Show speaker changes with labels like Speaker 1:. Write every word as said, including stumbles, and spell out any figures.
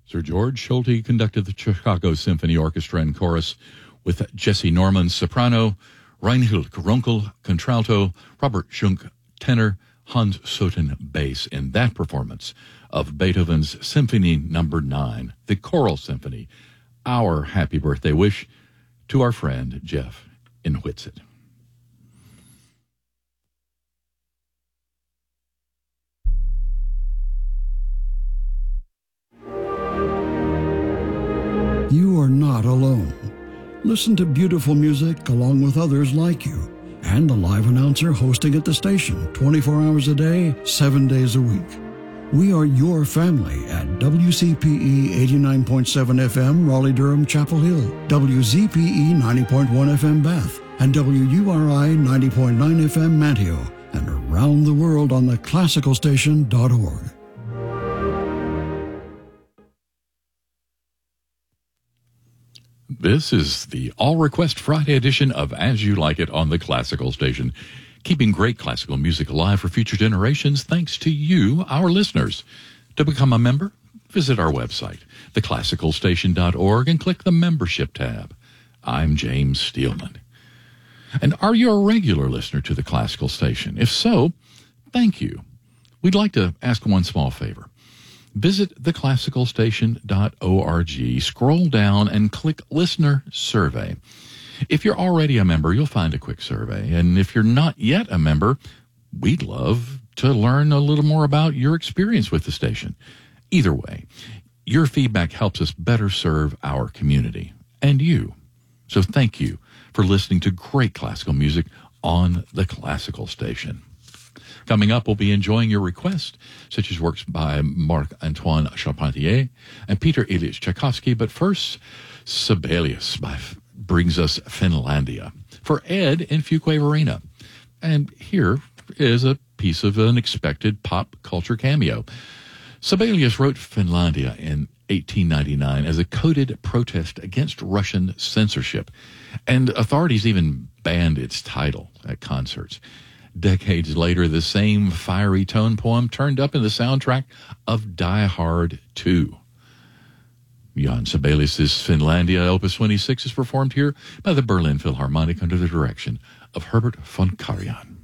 Speaker 1: Sir George Solti conducted the Chicago Symphony Orchestra and Chorus with Jesse Norman, soprano, Reinhild Kronkel, contralto, Robert Schunk, tenor, Hans Soten, bass, in that performance of Beethoven's Symphony Number nine, the Choral Symphony. Our happy birthday wish to our friend Jeff in Whitsett.
Speaker 2: You are not alone. Listen to beautiful music along with others like you and the live announcer hosting at the station twenty-four hours a day, seven days a week. We are your family at W C P E eighty-nine point seven F M Raleigh-Durham Chapel Hill, W Z P E ninety point one F M Bath, and W U R I ninety point nine F M Manteo, and around the world on the classical station dot org.
Speaker 1: This is the All Request Friday edition of As You Like It on the Classical Station, keeping great classical music alive for future generations thanks to you, our listeners. To become a member, visit our website, the classical station dot org, and click the Membership tab. I'm James Steelman. And are you a regular listener to the Classical Station? If so, thank you. We'd like to ask one small favor. Visit the classical station dot org, scroll down, and click Listener Survey. If you're already a member, you'll find a quick survey. And if you're not yet a member, we'd love to learn a little more about your experience with the station. Either way, your feedback helps us better serve our community and you. So thank you for listening to great classical music on the Classical Station. Coming up, we'll be enjoying your requests, such as works by Marc-Antoine Charpentier and Peter Ilyich Tchaikovsky. But first, Sibelius by, brings us Finlandia for Ed in Fuquay-Varina. And here is a piece of unexpected pop culture cameo. Sibelius wrote Finlandia in eighteen ninety-nine as a coded protest against Russian censorship, and authorities even banned its title at concerts. Decades later, the same fiery tone poem turned up in the soundtrack of Die Hard two. Jan Sibelius' Finlandia, Opus twenty-six, is performed here by the Berlin Philharmonic under the direction of Herbert von Karajan.